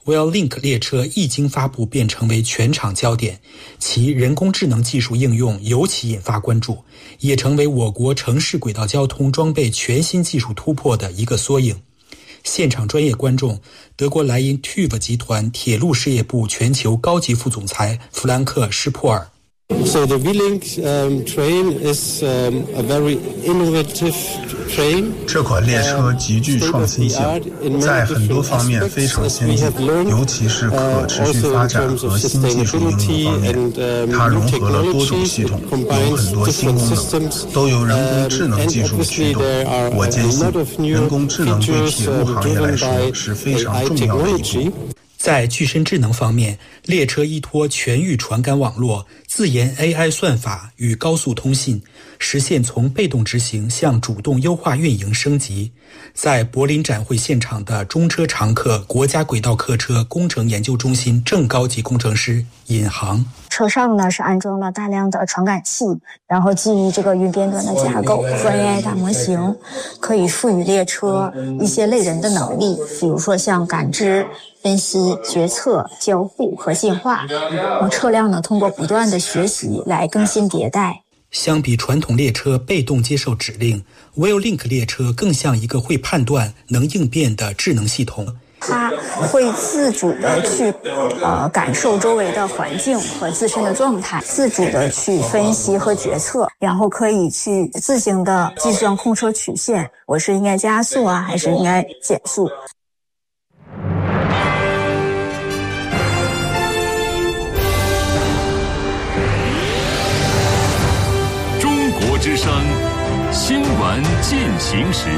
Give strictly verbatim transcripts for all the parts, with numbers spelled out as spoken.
Well Link 列车一经发布便成为全场焦点，其人工智能技术应用尤其引发关注，也成为我国城市轨道交通装备全新技术突破的一个缩影。现场专业观众，德国莱茵 T U V 集团铁路事业部全球高级副总裁弗兰克·施珀尔。 So the V-Link um, train is um, a very innovative train. 这款列车极具创新性，在很多方面非常先进，尤其是可持续发展和新技术应用方面。它融合了多种系统，有很多新功能，都由人工智能技术驱动。我坚信，人工智能对铁路行业来说是非常重要的一步。 在具身智能方面，列车依托全域传感网络、自研 A I 算法与高速通信，实现从被动执行向主动优化运营升级。在柏林展会现场的中车常客国家轨道客车工程研究中心正高级工程师尹航， 车上呢是安装了大量的传感器，然后基于这个云边端的架构和 A I 大模型，可以赋予列车一些类人的能力，比如说像感知、分析、决策、交互和进化。车辆呢通过不断的学习来更新迭代。 相比传统列车被动接受指令， Well Link 列车更像一个会判断、能应变的智能系统。 它会自主的去呃感受周围的环境和自身的状态，自主的去分析和决策，然后可以去自行的计算控车曲线，我是应该加速啊，还是应该减速。 中国之声新闻进行时。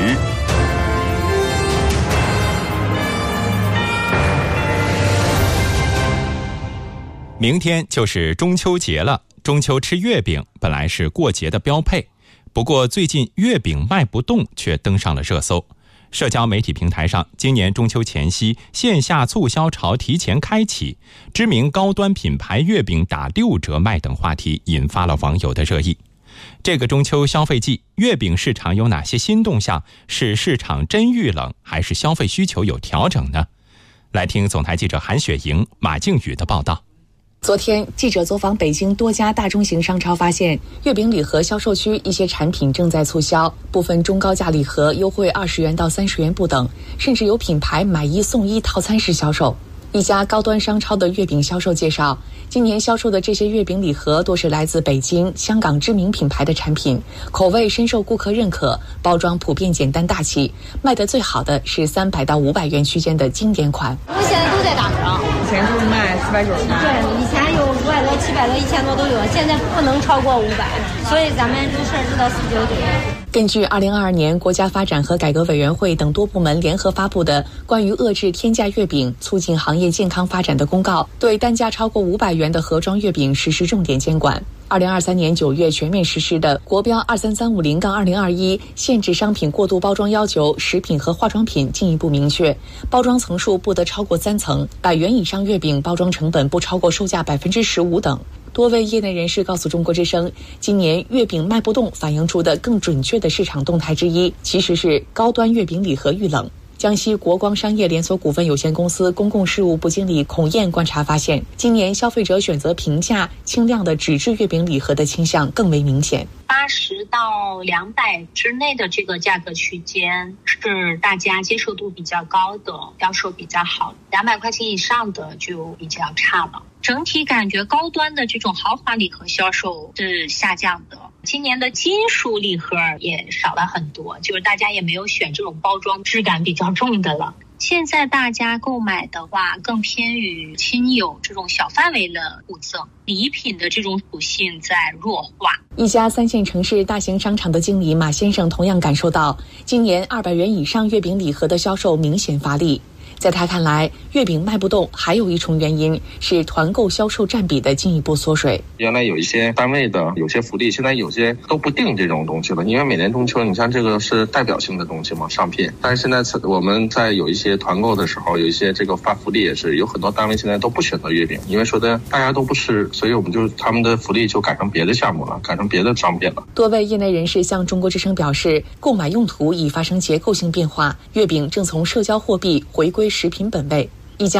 明天就是中秋节了，中秋吃月饼本来是过节的标配，不过最近月饼卖不动却登上了热搜。社交媒体平台上，今年中秋前夕线下促销潮提前开启，知名高端品牌月饼打六折卖等话题引发了网友的热议。这个中秋消费季，月饼市场有哪些新动向？是市场真遇冷，还是消费需求有调整呢？来听总台记者韩雪莹、马静宇的报道。 昨天，记者走访北京多家大中型商超，发现月饼礼盒销售区一些产品正在促销，部分中高价礼盒优惠二十元到三十元不等，甚至有品牌买一送一套餐式销售。一家高端商超的月饼销售介绍，今年销售的这些月饼礼盒多是来自北京、香港知名品牌的产品，口味深受顾客认可，包装普遍简单大气，卖得最好的是三百到五百元区间的经典款。 我们现在都在打折， 以前就是卖四百九十八， 对，以前有五百多、七百多、一千多都有，现在不能超过五百，所以咱们就设置到四九九。 根据二零二二年国家发展和改革委员会等多部门联合发布的关于遏制天价月饼、促进行业健康发展的公告，对单价超过五百元的盒装月饼实施重点监管。二零二三年九月全面实施的国标二三三五零杠二零二一限制商品过度包装要求，食品和化妆品进一步明确，包装层数不得超过三层，百元以上月饼包装成本不超过售价百分之十五等。多位业内人士告诉中国之声，今年月饼卖不动反映出的更准确的市场动态之一，其实是高端月饼礼盒遇冷。江西国光商业连锁股份有限公司公共事务部经理孔燕观察发现，今年消费者选择平价轻量的纸质月饼礼盒的倾向更为明显。 八十到两百之内的这个价格区间是大家接受度比较高的，销售比较好，两百块钱以上的就比较差了。整体感觉高端的这种豪华礼盒销售是下降的，今年的金属礼盒也少了很多，就是大家也没有选这种包装质感比较重的了。现在大家购买的话更偏于亲友这种小范围的互赠，礼品的这种属性在弱化。 一家三线城市大型商场的经理马先生同样感受到，今年二百元以上月饼礼盒的销售明显乏力。在他看来，月饼卖不动还有一重原因是团购销售占比的进一步缩水。 原来有一些单位的有些福利，现在有些都不定这种东西了，因为每年中秋你像这个是代表性的东西嘛，商品。但是现在我们在有一些团购的时候，有一些这个发福利也是有很多单位现在都不选择月饼，因为说的大家都不吃，所以我们就他们的福利就改成别的项目了，改成别的商品了。 多位业内人士向中国之声表示，购买用途已发生结构性变化，月饼正从社交货币回归食品本位。